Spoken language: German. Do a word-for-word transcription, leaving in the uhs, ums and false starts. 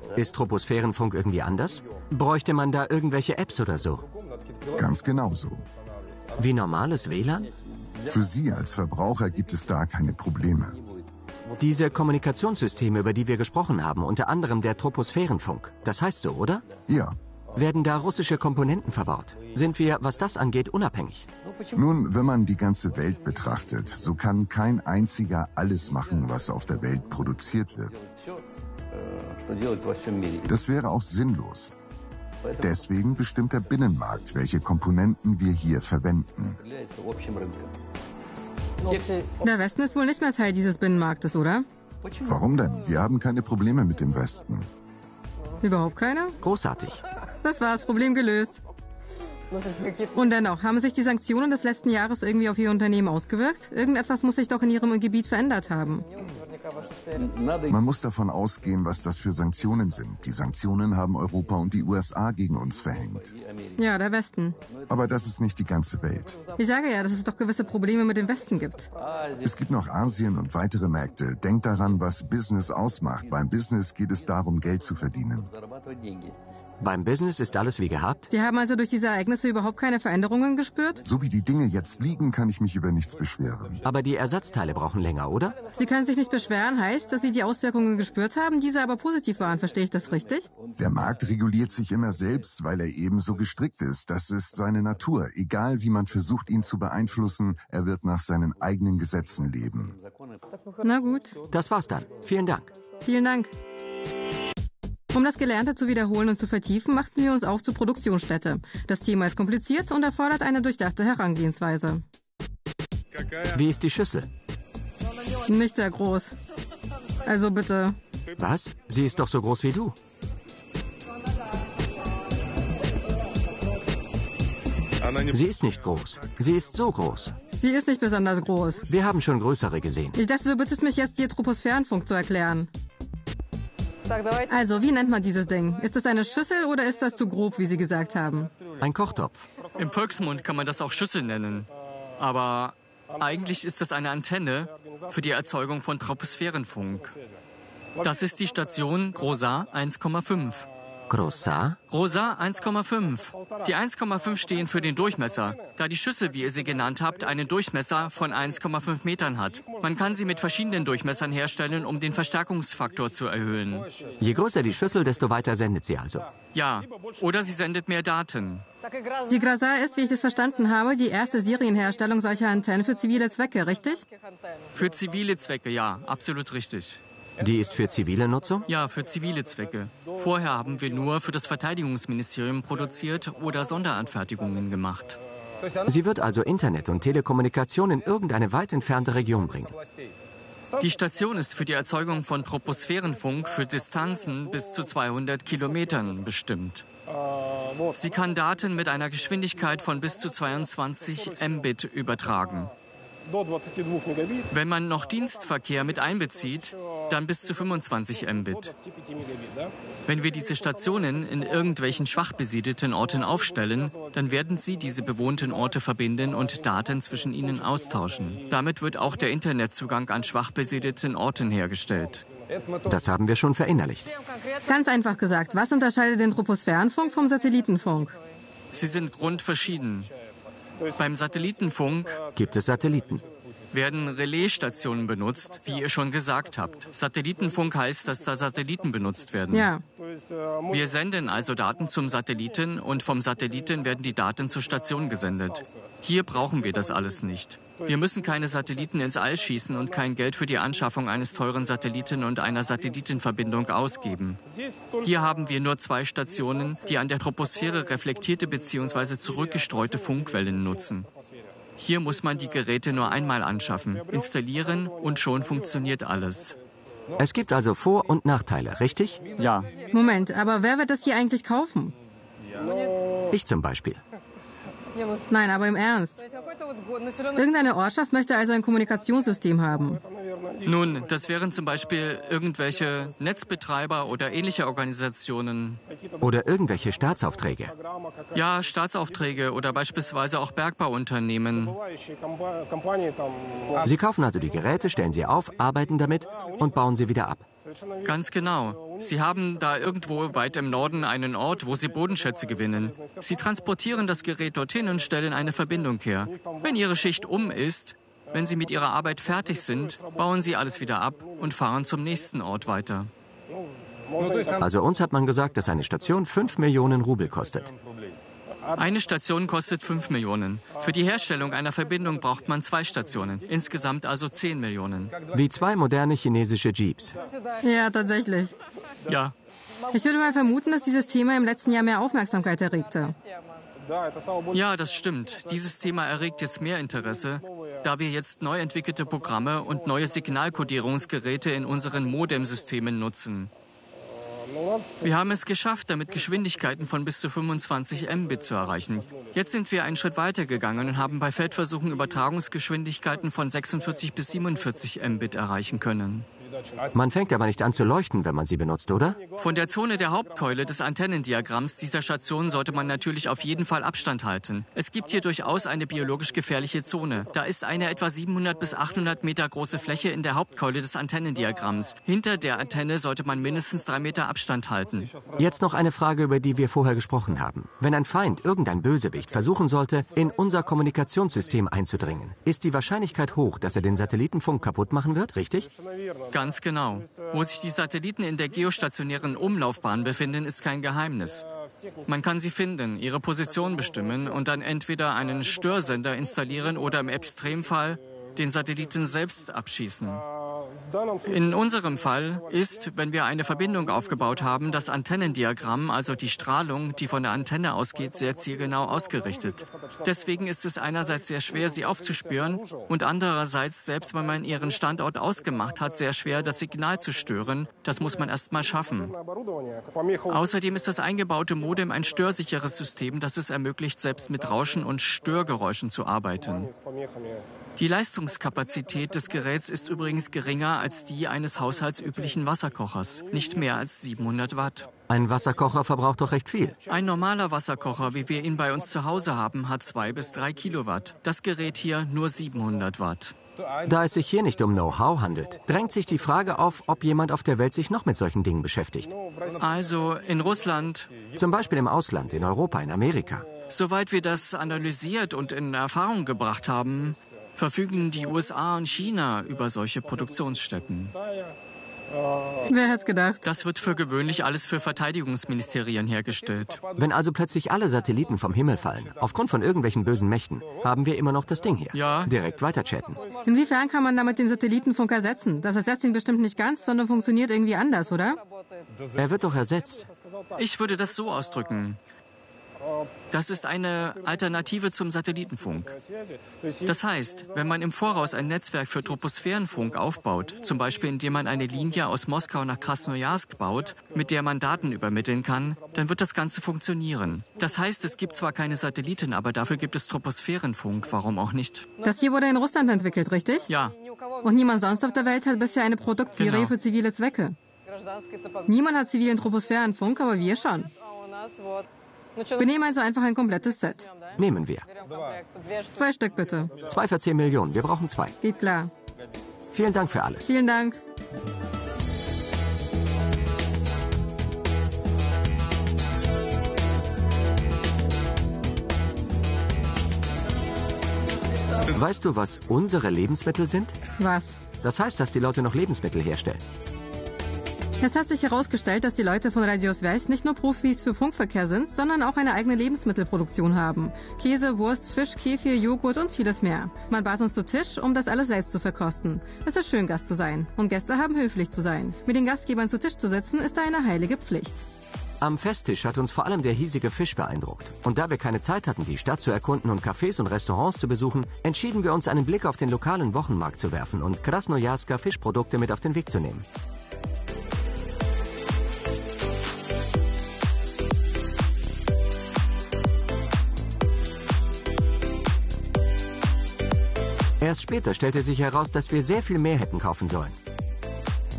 Ist Troposphärenfunk irgendwie anders? Bräuchte man da irgendwelche Apps oder so? Ganz genau so. Wie normales W L A N? Für Sie als Verbraucher gibt es da keine Probleme. Diese Kommunikationssysteme, über die wir gesprochen haben, unter anderem der Troposphärenfunk, das heißt so, oder? Ja. Werden da russische Komponenten verbaut? Sind wir, was das angeht, unabhängig? Nun, wenn man die ganze Welt betrachtet, so kann kein einziger alles machen, was auf der Welt produziert wird. Das wäre auch sinnlos. Deswegen bestimmt der Binnenmarkt, welche Komponenten wir hier verwenden. Der Westen ist wohl nicht mehr Teil dieses Binnenmarktes, oder? Warum denn? Wir haben keine Probleme mit dem Westen. Überhaupt keine? Großartig. Das war's, Problem gelöst. Und dennoch, haben sich die Sanktionen des letzten Jahres irgendwie auf Ihr Unternehmen ausgewirkt? Irgendetwas muss sich doch in Ihrem Gebiet verändert haben. Man muss davon ausgehen, was das für Sanktionen sind. Die Sanktionen haben Europa und die U S A gegen uns verhängt. Ja, der Westen. Aber das ist nicht die ganze Welt. Ich sage ja, dass es doch gewisse Probleme mit dem Westen gibt. Es gibt noch Asien und weitere Märkte. Denkt daran, was Business ausmacht. Beim Business geht es darum, Geld zu verdienen. Beim Business ist alles wie gehabt? Sie haben also durch diese Ereignisse überhaupt keine Veränderungen gespürt? So wie die Dinge jetzt liegen, kann ich mich über nichts beschweren. Aber die Ersatzteile brauchen länger, oder? Sie können sich nicht beschweren, heißt, dass Sie die Auswirkungen gespürt haben, diese aber positiv waren. Verstehe ich das richtig? Der Markt reguliert sich immer selbst, weil er ebenso gestrickt ist. Das ist seine Natur. Egal wie man versucht, ihn zu beeinflussen, er wird nach seinen eigenen Gesetzen leben. Na gut. Das war's dann. Vielen Dank. Vielen Dank. Um das Gelernte zu wiederholen und zu vertiefen, machten wir uns auf zur Produktionsstätte. Das Thema ist kompliziert und erfordert eine durchdachte Herangehensweise. Wie ist die Schüssel? Nicht sehr groß. Also bitte. Was? Sie ist doch so groß wie du. Sie ist nicht groß. Sie ist so groß. Sie ist nicht besonders groß. Wir haben schon größere gesehen. Ich dachte, du bittest mich jetzt, dir Troposphärenfunk zu erklären. Also, wie nennt man dieses Ding? Ist das eine Schüssel oder ist das zu grob, wie Sie gesagt haben? Ein Kochtopf. Im Volksmund kann man das auch Schüssel nennen. Aber eigentlich ist das eine Antenne für die Erzeugung von Troposphärenfunk. Das ist die Station GROSAR eins Komma fünf. GROSAR? GROSAR eins Komma fünf. Die eins Komma fünf stehen für den Durchmesser, da die Schüssel, wie ihr sie genannt habt, einen Durchmesser von eins Komma fünf Metern hat. Man kann sie mit verschiedenen Durchmessern herstellen, um den Verstärkungsfaktor zu erhöhen. Je größer die Schüssel, desto weiter sendet sie also. Ja, oder sie sendet mehr Daten. Die GROSAR ist, wie ich das verstanden habe, die erste Serienherstellung solcher Antennen für zivile Zwecke, richtig? Für zivile Zwecke, ja, absolut richtig. Die ist für zivile Nutzung? Ja, für zivile Zwecke. Vorher haben wir nur für das Verteidigungsministerium produziert oder Sonderanfertigungen gemacht. Sie wird also Internet und Telekommunikation in irgendeine weit entfernte Region bringen. Die Station ist für die Erzeugung von Troposphärenfunk für Distanzen bis zu zweihundert Kilometern bestimmt. Sie kann Daten mit einer Geschwindigkeit von bis zu zweiundzwanzig Mbit übertragen. Wenn man noch Dienstverkehr mit einbezieht, dann bis zu fünfundzwanzig Mbit. Wenn wir diese Stationen in irgendwelchen schwach besiedelten Orten aufstellen, dann werden sie diese bewohnten Orte verbinden und Daten zwischen ihnen austauschen. Damit wird auch der Internetzugang an schwach besiedelten Orten hergestellt. Das haben wir schon verinnerlicht. Ganz einfach gesagt, was unterscheidet den Troposphärenfunk vom Satellitenfunk? Sie sind grundverschieden. Beim Satellitenfunk gibt es Satelliten. Werden Relaisstationen benutzt, wie ihr schon gesagt habt. Satellitenfunk heißt, dass da Satelliten benutzt werden. Ja. Wir senden also Daten zum Satelliten und vom Satelliten werden die Daten zur Station gesendet. Hier brauchen wir das alles nicht. Wir müssen keine Satelliten ins All schießen und kein Geld für die Anschaffung eines teuren Satelliten und einer Satellitenverbindung ausgeben. Hier haben wir nur zwei Stationen, die an der Troposphäre reflektierte bzw. zurückgestreute Funkwellen nutzen. Hier muss man die Geräte nur einmal anschaffen, installieren und schon funktioniert alles. Es gibt also Vor- und Nachteile, richtig? Ja. Moment, aber wer wird das hier eigentlich kaufen? Ich zum Beispiel. Nein, aber im Ernst. Irgendeine Ortschaft möchte also ein Kommunikationssystem haben. Nun, das wären zum Beispiel irgendwelche Netzbetreiber oder ähnliche Organisationen. Oder irgendwelche Staatsaufträge. Ja, Staatsaufträge oder beispielsweise auch Bergbauunternehmen. Sie kaufen also die Geräte, stellen sie auf, arbeiten damit und bauen sie wieder ab. Ganz genau. Sie haben da irgendwo weit im Norden einen Ort, wo Sie Bodenschätze gewinnen. Sie transportieren das Gerät dorthin und stellen eine Verbindung her. Wenn Ihre Schicht um ist, wenn Sie mit Ihrer Arbeit fertig sind, bauen Sie alles wieder ab und fahren zum nächsten Ort weiter. Also uns hat man gesagt, dass eine Station fünf Millionen Rubel kostet. Eine Station kostet fünf Millionen. Für die Herstellung einer Verbindung braucht man zwei Stationen. Insgesamt also zehn Millionen. Wie zwei moderne chinesische Jeeps. Ja, tatsächlich. Ja. Ich würde mal vermuten, dass dieses Thema im letzten Jahr mehr Aufmerksamkeit erregte. Ja, das stimmt. Dieses Thema erregt jetzt mehr Interesse, da wir jetzt neu entwickelte Programme und neue Signalkodierungsgeräte in unseren Modemsystemen nutzen. Wir haben es geschafft, damit Geschwindigkeiten von bis zu fünfundzwanzig Mbit zu erreichen. Jetzt sind wir einen Schritt weiter gegangen und haben bei Feldversuchen Übertragungsgeschwindigkeiten von sechsundvierzig bis siebenundvierzig Mbit erreichen können. Man fängt aber nicht an zu leuchten, wenn man sie benutzt, oder? Von der Zone der Hauptkeule des Antennendiagramms dieser Station sollte man natürlich auf jeden Fall Abstand halten. Es gibt hier durchaus eine biologisch gefährliche Zone. Da ist eine etwa siebenhundert bis achthundert Meter große Fläche in der Hauptkeule des Antennendiagramms. Hinter der Antenne sollte man mindestens drei Meter Abstand halten. Jetzt noch eine Frage, über die wir vorher gesprochen haben. Wenn ein Feind, irgendein Bösewicht, versuchen sollte, in unser Kommunikationssystem einzudringen, ist die Wahrscheinlichkeit hoch, dass er den Satellitenfunk kaputt machen wird, richtig? Ganz genau. Wo sich die Satelliten in der geostationären Umlaufbahn befinden, ist kein Geheimnis. Man kann sie finden, ihre Position bestimmen und dann entweder einen Störsender installieren oder im Extremfall den Satelliten selbst abschießen. In unserem Fall ist, wenn wir eine Verbindung aufgebaut haben, das Antennendiagramm, also die Strahlung, die von der Antenne ausgeht, sehr zielgenau ausgerichtet. Deswegen ist es einerseits sehr schwer, sie aufzuspüren und andererseits, selbst wenn man ihren Standort ausgemacht hat, sehr schwer, das Signal zu stören. Das muss man erst mal schaffen. Außerdem ist das eingebaute Modem ein störsicheres System, das es ermöglicht, selbst mit Rauschen und Störgeräuschen zu arbeiten. Die Leistungskapazität des Geräts ist übrigens geringer als die eines haushaltsüblichen Wasserkochers, nicht mehr als siebenhundert Watt. Ein Wasserkocher verbraucht doch recht viel. Ein normaler Wasserkocher, wie wir ihn bei uns zu Hause haben, hat zwei bis drei Kilowatt. Das Gerät hier nur siebenhundert Watt. Da es sich hier nicht um Know-how handelt, drängt sich die Frage auf, ob jemand auf der Welt sich noch mit solchen Dingen beschäftigt. Also in Russland. Zum Beispiel im Ausland, in Europa, in Amerika. Soweit wir das analysiert und in Erfahrung gebracht haben, verfügen die U S A und China über solche Produktionsstätten. Wer hätte gedacht? Das wird für gewöhnlich alles für Verteidigungsministerien hergestellt. Wenn also plötzlich alle Satelliten vom Himmel fallen, aufgrund von irgendwelchen bösen Mächten, haben wir immer noch das Ding hier. Ja. Direkt weiterchatten. Inwiefern kann man damit den Satellitenfunk ersetzen? Das ersetzt ihn bestimmt nicht ganz, sondern funktioniert irgendwie anders, oder? Er wird doch ersetzt. Ich würde das so ausdrücken. Das ist eine Alternative zum Satellitenfunk. Das heißt, wenn man im Voraus ein Netzwerk für Troposphärenfunk aufbaut, zum Beispiel indem man eine Linie aus Moskau nach Krasnojarsk baut, mit der man Daten übermitteln kann, dann wird das Ganze funktionieren. Das heißt, es gibt zwar keine Satelliten, aber dafür gibt es Troposphärenfunk. Warum auch nicht? Das hier wurde in Russland entwickelt, richtig? Ja. Und niemand sonst auf der Welt hat bisher eine Produktserie Genau. für zivile Zwecke. Niemand hat zivilen Troposphärenfunk, aber wir schon. Wir nehmen also einfach ein komplettes Set. Nehmen wir. Zwei Stück bitte. Zwei für zehn Millionen. Wir brauchen zwei. Geht klar. Vielen Dank für alles. Vielen Dank. Weißt du, was unsere Lebensmittel sind? Was? Das heißt, dass die Leute noch Lebensmittel herstellen. Es hat sich herausgestellt, dass die Leute von Radio Svязь nicht nur Profis für Funkverkehr sind, sondern auch eine eigene Lebensmittelproduktion haben. Käse, Wurst, Fisch, Kefir, Joghurt und vieles mehr. Man bat uns zu Tisch, um das alles selbst zu verkosten. Es ist schön, Gast zu sein. Und Gäste haben höflich zu sein. Mit den Gastgebern zu Tisch zu sitzen, ist da eine heilige Pflicht. Am Festtisch hat uns vor allem der hiesige Fisch beeindruckt. Und da wir keine Zeit hatten, die Stadt zu erkunden und Cafés und Restaurants zu besuchen, entschieden wir uns, einen Blick auf den lokalen Wochenmarkt zu werfen und Krasnojarsker Fischprodukte mit auf den Weg zu nehmen. Erst später stellte sich heraus, dass wir sehr viel mehr hätten kaufen sollen.